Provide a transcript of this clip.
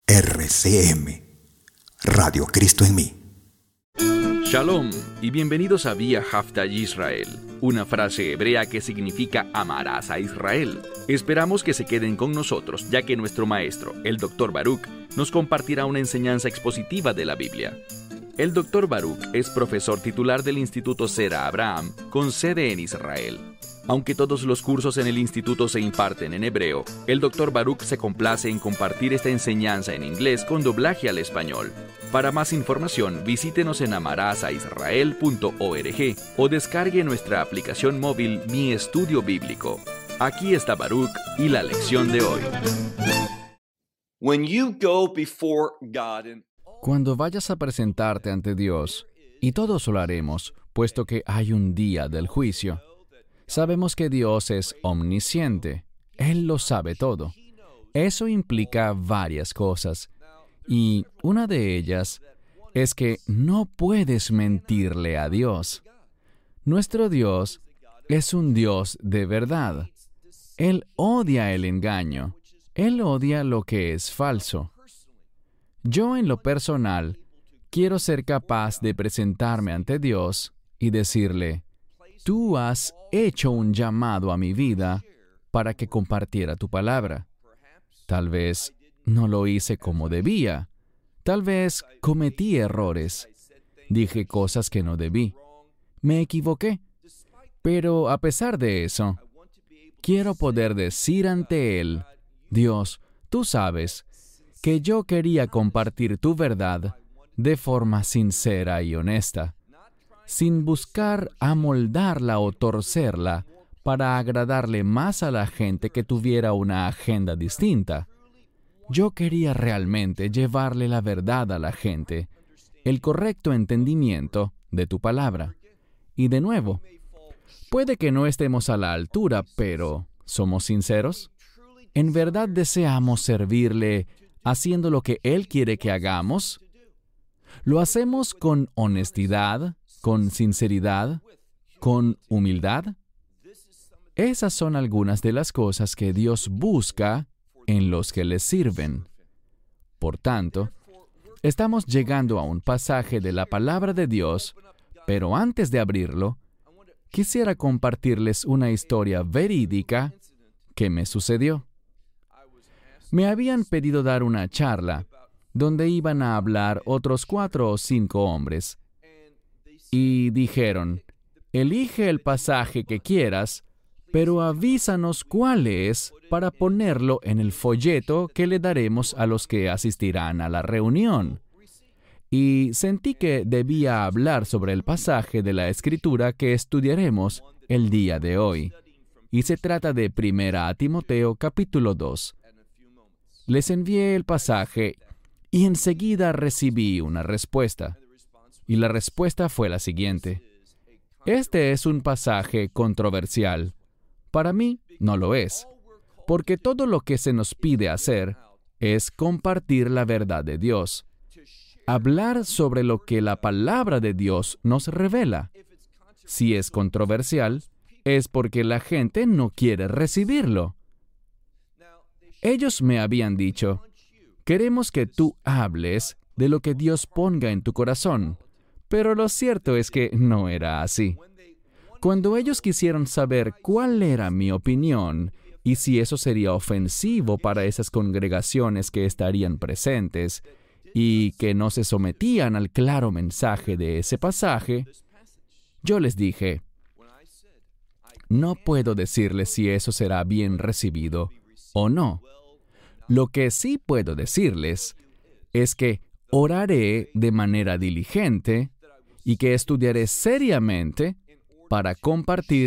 RCM, Radio Cristo en mí. Shalom y bienvenidos a Vía Haftaj Israel, una frase hebrea que significa amarás a Israel. Esperamos que se queden con nosotros, ya que nuestro maestro, el Dr. Baruch, nos compartirá una enseñanza expositiva de la Biblia. El Dr. Baruch es profesor titular del Instituto Zera Abraham, con sede en Israel. Aunque todos los cursos en el instituto se imparten en hebreo, el Dr. Baruch se complace en compartir esta enseñanza en inglés con doblaje al español. Para más información, visítenos en amarasaisrael.org o descargue nuestra aplicación móvil Mi Estudio Bíblico. Aquí está Baruch y la lección de hoy. Cuando vayas a presentarte ante Dios, y todos lo haremos, puesto que hay un día del juicio, sabemos que Dios es omnisciente. Él lo sabe todo. Eso implica varias cosas. Y una de ellas es que no puedes mentirle a Dios. Nuestro Dios es un Dios de verdad. Él odia el engaño. Él odia lo que es falso. Yo, en lo personal, quiero ser capaz de presentarme ante Dios y decirle: tú has hecho un llamado a mi vida para que compartiera tu palabra. Tal vez no lo hice como debía. Tal vez cometí errores. Dije cosas que no debí. Me equivoqué. Pero a pesar de eso, quiero poder decir ante Él: Dios, tú sabes que yo quería compartir tu verdad de forma sincera y honesta, sin buscar amoldarla o torcerla para agradarle más a la gente que tuviera una agenda distinta. Yo quería realmente llevarle la verdad a la gente, el correcto entendimiento de tu palabra. Y de nuevo, puede que no estemos a la altura, pero ¿somos sinceros? ¿En verdad deseamos servirle haciendo lo que Él quiere que hagamos? ¿Lo hacemos con honestidad, con sinceridad, con humildad? Esas son algunas de las cosas que Dios busca en los que le sirven. Por tanto, estamos llegando a un pasaje de la palabra de Dios, pero antes de abrirlo, quisiera compartirles una historia verídica que me sucedió. Me habían pedido dar una charla donde iban a hablar otros 4 o 5 hombres. Y dijeron: elige el pasaje que quieras, pero avísanos cuál es para ponerlo en el folleto que le daremos a los que asistirán a la reunión. Y sentí que debía hablar sobre el pasaje de la Escritura que estudiaremos el día de hoy. Y se trata de 1 Timoteo capítulo 2. Les envié el pasaje y enseguida recibí una respuesta. Y la respuesta fue la siguiente: este es un pasaje controversial. Para mí, no lo es, porque todo lo que se nos pide hacer es compartir la verdad de Dios, hablar sobre lo que la palabra de Dios nos revela. Si es controversial, es porque la gente no quiere recibirlo. Ellos me habían dicho: queremos que tú hables de lo que Dios ponga en tu corazón. Pero lo cierto es que no era así. Cuando ellos quisieron saber cuál era mi opinión y si eso sería ofensivo para esas congregaciones que estarían presentes y que no se sometían al claro mensaje de ese pasaje, yo les dije: no puedo decirles si eso será bien recibido o no. Lo que sí puedo decirles es que oraré de manera diligente y que estudiaré seriamente para compartir